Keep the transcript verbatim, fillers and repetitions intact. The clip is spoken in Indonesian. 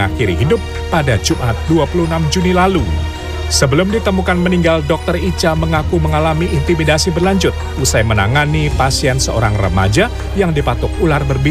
mengakhiri hidup pada Jumat dua puluh enam Juni lalu. Sebelum ditemukan meninggal, Dokter Ica mengaku mengalami intimidasi berlanjut usai menangani pasien seorang remaja yang dipatuk ular berbisa